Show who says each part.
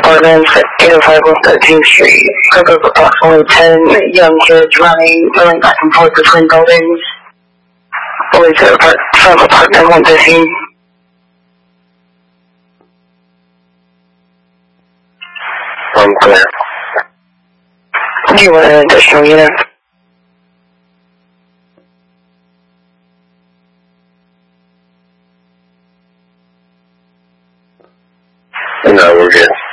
Speaker 1: apartments at 805 West 13th Street. Group of approximately 10 young kids running back and forth between buildings. Police from apartment 115.
Speaker 2: Clear.
Speaker 1: Do you want an additional unit?
Speaker 2: No, we're good.